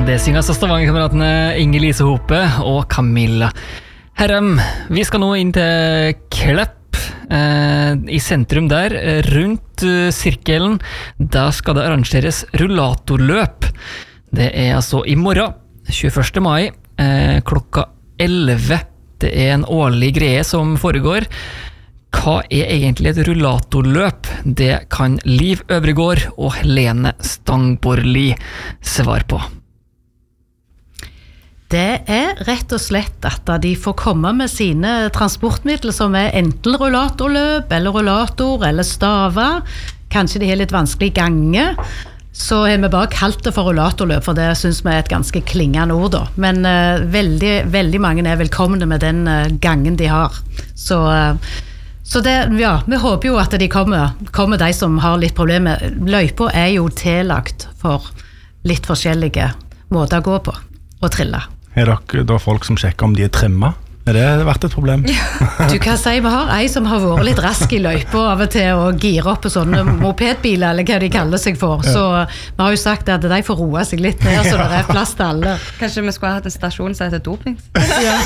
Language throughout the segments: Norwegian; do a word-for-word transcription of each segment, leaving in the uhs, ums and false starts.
Det synger altså Stavanger-kameratene Inger Lise Hope og Camilla Herrem. Vi skal nå inn til Klepp eh, i sentrum der, rundt uh, sirkelen. Da skal det arrangeres rullatorløp. Det er altså i morgen, tjueførste mai, eh, klokka elleve. Det er en årlig greie som foregår. Hva er egentlig et rullatorløp? Det kan Liv Øvregård og Helene Stangborli svar på. Det er rett og slett at de får komme med sine transportmidler som er enten rullatorløp, eller rullator, eller staver. Kanskje de har litt vanskelig gange. Så har vi bare kalt det for rullatorløp, for det synes vi er et ganske klingende ord da. Men uh, veldig, veldig mange er velkomne med den uh, gangen de har. Så, uh, så det, ja, vi håper jo at de kommer, kommer de som har litt problemer. Løypa er jo tillagt for litt forskjellige måter å gå på og trille. Er dere da folk som sjekker om de er trimmet? Er det vært et problem? Du kan si, vi har ei som har vært litt rask i løypa av og til og gire opp på sånne mopedbiler, eller hva de kaller seg for. Ja. Så vi har jo sagt at de får roe seg litt ned, så det er plass til alle. Kanskje vi skulle ha hatt en stasjon som heter doping? Ja.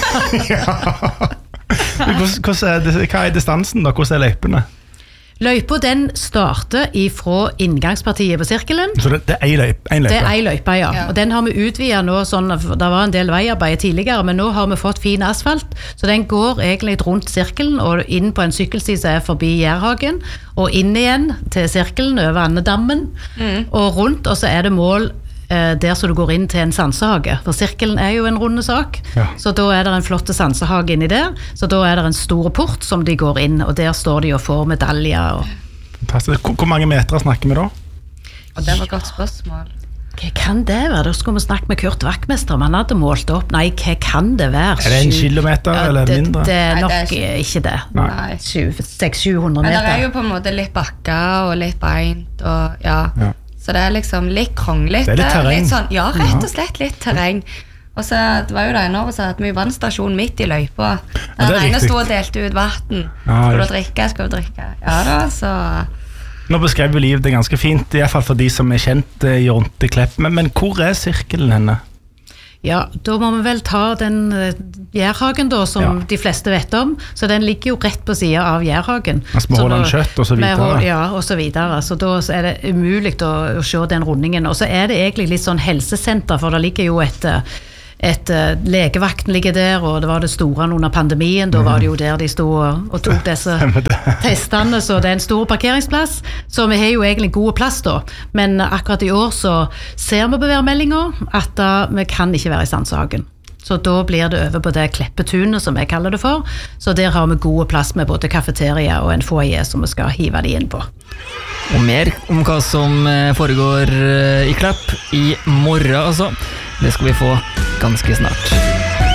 Ja. Hvordan er det, hva er distansen da? Hvordan er løypene? Løypa den starter ifra inngangspartiet på sirkelen. Så det, det er en løype? En løype. Det er en løype, ja. ja. Og den har vi utvidet nå, sånn, det var en del veiarbeid tidligere, men nå har vi fått fin asfalt, så den går egentlig rundt sirkelen og inn på en sykkelsti som er forbi Gjærhagen, og inn igjen til sirkelen over Annedammen, mm. og rundt, og så er det mål der så du går inn til en sansehage, for sirkelen er jo en runde sak, ja. Så da er det en flotte sansehage inni der, så da er det en stor port som de går inn, og der står de og får medaljer. Og... Fantastisk. Hvor, hvor mange meter snakker vi da? Og det var et godt spørsmål. Hva kan det være? Da skulle vi snakke med Kurt Vaktmester, om han hadde målt opp. Nei, hva kan det være? Er det en kilometer, ja, eller det, mindre? Det er nok Nei, det er ikke det. Nei. seks til sju hundre meter. Men det er jo på en måte litt bakker og litt beint, og ja... ja. Så det er liksom litt kronglet. Det er litt terreng. Litt sånn, ja, rett og slett litt terreng. Og så det var jo det ene året så hadde vi vannstasjon midt i løypa. Den ja, ene stod og delte ut vatten. Ja, skal du drikke, skal du drikke. Ja da, så... Nå beskrev vi Liv det ganske fint, i hvert fall for de som er kjent i rundt i Klepp. Men, men hvor er sirkelen henne? Ja, da må vi vel ta den uh, Gjærhagen da, som ja. De fleste vet om. Så den ligger jo rett på siden av Gjærhagen. Med Håland kjøtt og så videre. Med, ja, og så videre. Så da er det umulig å, å se den rundingen. Og så er det egentlig litt sånn helsesenter, for det ligger jo et... Et, uh, legevakten ligger der, og det var det store under pandemien, da var det jo der de stod og, og tok disse testene, så det er en stor parkeringsplass, så vi har jo egentlig gode plass da, men akkurat i år så ser vi på værmeldinger at uh, vi kan ikke være i Sandshagen. Så da blir det over på det Kleppetunet som jeg kaller det for, så der har vi gode plass med både kafeteria og en foyer som vi skal hive de inn på. Og mer om hva som foregår i Klepp i morgen, altså. Det skal vi få ganske snart.